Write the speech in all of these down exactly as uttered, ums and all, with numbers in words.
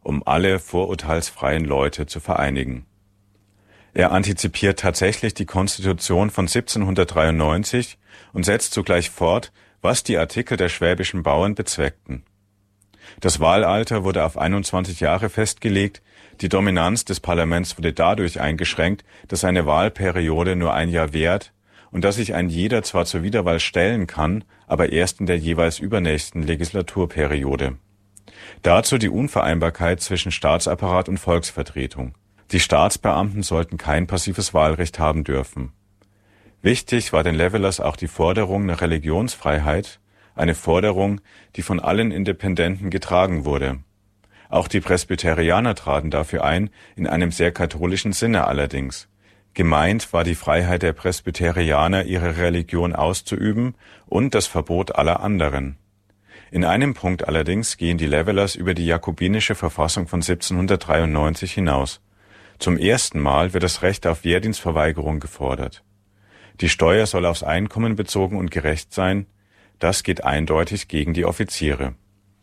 um alle vorurteilsfreien Leute zu vereinigen. Er antizipiert tatsächlich die Konstitution von siebzehnhundertdreiundneunzig und setzt zugleich fort, was die Artikel der schwäbischen Bauern bezweckten. Das Wahlalter wurde auf einundzwanzig Jahre festgelegt, die Dominanz des Parlaments wurde dadurch eingeschränkt, dass eine Wahlperiode nur ein Jahr währt und dass sich ein jeder zwar zur Wiederwahl stellen kann, aber erst in der jeweils übernächsten Legislaturperiode. Dazu die Unvereinbarkeit zwischen Staatsapparat und Volksvertretung. Die Staatsbeamten sollten kein passives Wahlrecht haben dürfen. Wichtig war den Levelers auch die Forderung nach Religionsfreiheit, eine Forderung, die von allen Independenten getragen wurde. Auch die Presbyterianer traten dafür ein, in einem sehr katholischen Sinne allerdings. Gemeint war die Freiheit der Presbyterianer, ihre Religion auszuüben und das Verbot aller anderen. In einem Punkt allerdings gehen die Levelers über die jakobinische Verfassung von siebzehnhundertdreiundneunzig hinaus. Zum ersten Mal wird das Recht auf Wehrdienstverweigerung gefordert. Die Steuer soll aufs Einkommen bezogen und gerecht sein. Das geht eindeutig gegen die Offiziere.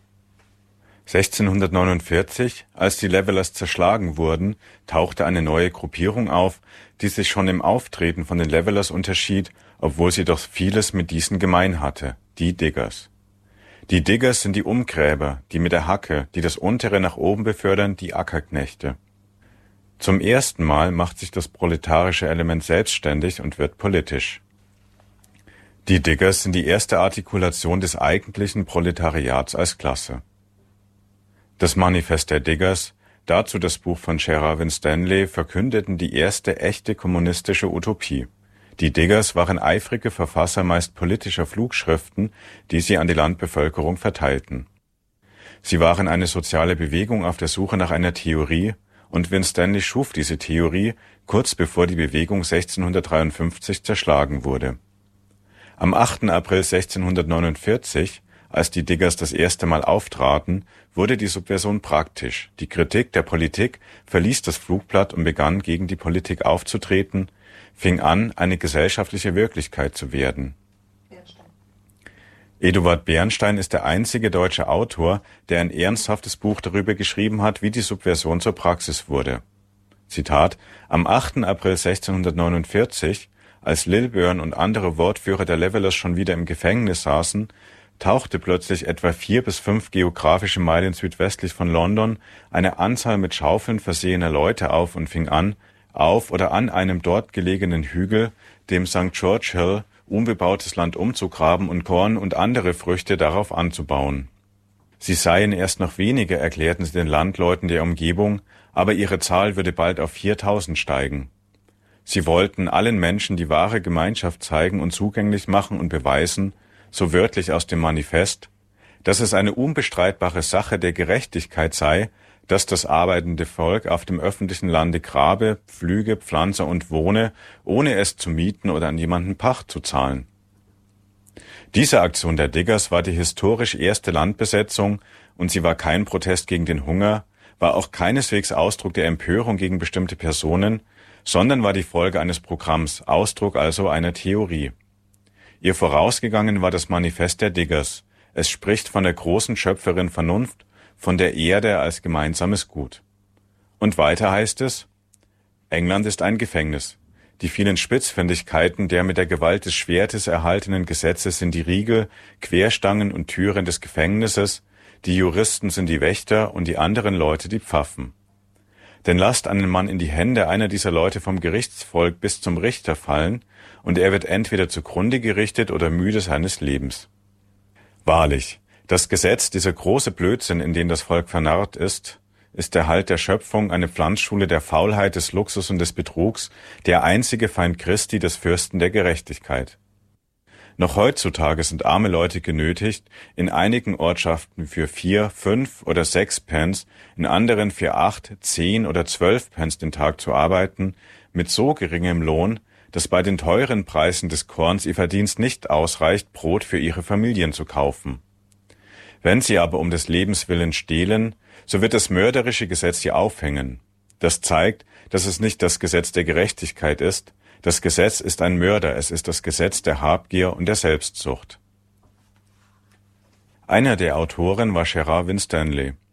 sechzehnhundertneunundvierzig, als die Levelers zerschlagen wurden, tauchte eine neue Gruppierung auf, die sich schon im Auftreten von den Levelers unterschied, obwohl sie doch vieles mit diesen gemein hatte, die Diggers. Die Diggers sind die Umgräber, die mit der Hacke, die das Untere nach oben befördern, die Ackerknechte. Zum ersten Mal macht sich das proletarische Element selbstständig und wird politisch. Die Diggers sind die erste Artikulation des eigentlichen Proletariats als Klasse. Das Manifest der Diggers, dazu das Buch von Gerard Winstanley, verkündeten die erste echte kommunistische Utopie. Die Diggers waren eifrige Verfasser meist politischer Flugschriften, die sie an die Landbevölkerung verteilten. Sie waren eine soziale Bewegung auf der Suche nach einer Theorie, und Winstanley schuf diese Theorie, kurz bevor die Bewegung sechzehnhundertdreiundfünfzig zerschlagen wurde. Am achten April sechzehnhundertneunundvierzig, als die Diggers das erste Mal auftraten, wurde die Subversion praktisch. Die Kritik der Politik verließ das Flugblatt und begann, gegen die Politik aufzutreten, fing an, eine gesellschaftliche Wirklichkeit zu werden. Bernstein. Eduard Bernstein ist der einzige deutsche Autor, der ein ernsthaftes Buch darüber geschrieben hat, wie die Subversion zur Praxis wurde. Zitat: Am achten April sechzehnhundertneunundvierzig, als Lilburn und andere Wortführer der Levelers schon wieder im Gefängnis saßen, tauchte plötzlich etwa vier bis fünf geografische Meilen südwestlich von London eine Anzahl mit Schaufeln versehener Leute auf und fing an, auf oder an einem dort gelegenen Hügel, dem Sankt George Hill, unbebautes Land umzugraben und Korn und andere Früchte darauf anzubauen. Sie seien erst noch wenige, erklärten sie den Landleuten der Umgebung, aber ihre Zahl würde bald auf viertausend steigen. Sie wollten allen Menschen die wahre Gemeinschaft zeigen und zugänglich machen und beweisen, so wörtlich aus dem Manifest, dass es eine unbestreitbare Sache der Gerechtigkeit sei, dass das arbeitende Volk auf dem öffentlichen Lande grabe, pflüge, pflanze und wohne, ohne es zu mieten oder an jemanden Pacht zu zahlen. Diese Aktion der Diggers war die historisch erste Landbesetzung und sie war kein Protest gegen den Hunger, war auch keineswegs Ausdruck der Empörung gegen bestimmte Personen, sondern war die Folge eines Programms, Ausdruck also einer Theorie. Ihr vorausgegangen war das Manifest der Diggers. Es spricht von der großen Schöpferin Vernunft, von der Erde als gemeinsames Gut. Und weiter heißt es: England ist ein Gefängnis. Die vielen Spitzfindigkeiten der mit der Gewalt des Schwertes erhaltenen Gesetze sind die Riegel, Querstangen und Türen des Gefängnisses, die Juristen sind die Wächter und die anderen Leute die Pfaffen. Denn lasst einen Mann in die Hände einer dieser Leute vom Gerichtsvolk bis zum Richter fallen, und er wird entweder zugrunde gerichtet oder müde seines Lebens. Wahrlich, das Gesetz, dieser große Blödsinn, in den das Volk vernarrt ist, ist der Halt der Schöpfung, eine Pflanzschule der Faulheit, des Luxus und des Betrugs, der einzige Feind Christi, des Fürsten der Gerechtigkeit. Noch heutzutage sind arme Leute genötigt, in einigen Ortschaften für vier, fünf oder sechs Pence, in anderen für acht, zehn oder zwölf Pence den Tag zu arbeiten, mit so geringem Lohn, dass bei den teuren Preisen des Korns ihr Verdienst nicht ausreicht, Brot für ihre Familien zu kaufen. Wenn sie aber um des Lebens willen stehlen, so wird das mörderische Gesetz sie aufhängen. Das zeigt, dass es nicht das Gesetz der Gerechtigkeit ist. Das Gesetz ist ein Mörder, es ist das Gesetz der Habgier und der Selbstsucht. Einer der Autoren war Gerard Winstanley.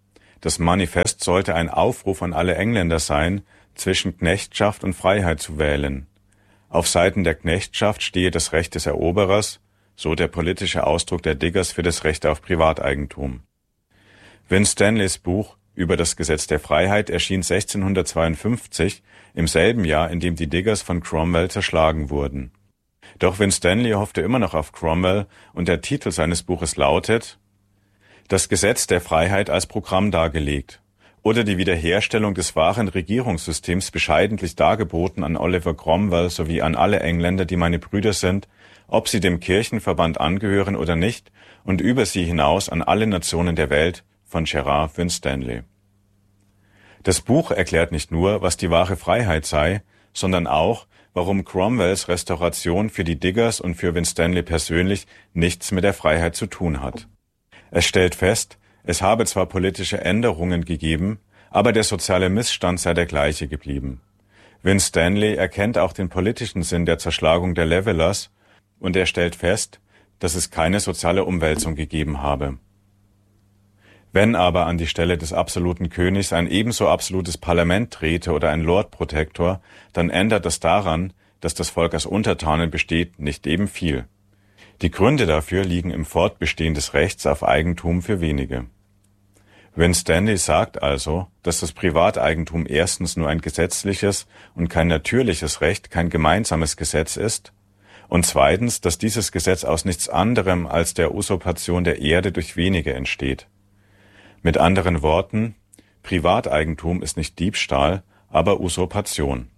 Das Manifest sollte ein Aufruf an alle Engländer sein, zwischen Knechtschaft und Freiheit zu wählen. Auf Seiten der Knechtschaft stehe das Recht des Eroberers, so der politische Ausdruck der Diggers für das Recht auf Privateigentum. Winstanleys Buch über das Gesetz der Freiheit erschien sechzehnhundertzweiundfünfzig, im selben Jahr, in dem die Diggers von Cromwell zerschlagen wurden. Doch Winstanley hoffte immer noch auf Cromwell und der Titel seines Buches lautet »Das Gesetz der Freiheit als Programm dargelegt« oder die Wiederherstellung des wahren Regierungssystems bescheidentlich dargeboten an Oliver Cromwell sowie an alle Engländer, die meine Brüder sind, ob sie dem Kirchenverband angehören oder nicht, und über sie hinaus an alle Nationen der Welt, von Gerard Winstanley. Das Buch erklärt nicht nur, was die wahre Freiheit sei, sondern auch, warum Cromwells Restauration für die Diggers und für Winstanley persönlich nichts mit der Freiheit zu tun hat. Es stellt fest, es habe zwar politische Änderungen gegeben, aber der soziale Missstand sei der gleiche geblieben. Winstanley erkennt auch den politischen Sinn der Zerschlagung der Levelers und er stellt fest, dass es keine soziale Umwälzung gegeben habe. Wenn aber an die Stelle des absoluten Königs ein ebenso absolutes Parlament trete oder ein Lord Protector, dann ändert das daran, dass das Volk aus Untertanen besteht, nicht eben viel. Die Gründe dafür liegen im Fortbestehen des Rechts auf Eigentum für wenige. Winstanley sagt also, dass das Privateigentum erstens nur ein gesetzliches und kein natürliches Recht, kein gemeinsames Gesetz ist, und zweitens, dass dieses Gesetz aus nichts anderem als der Usurpation der Erde durch wenige entsteht. Mit anderen Worten, Privateigentum ist nicht Diebstahl, aber Usurpation.